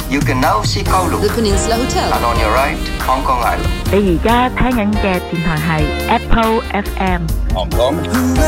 you can now see Kowloon. The Peninsula Hotel. And on your right, Hong Kong Island. 你而家聽緊嘅電台係 Apple FM。 Hong Kong.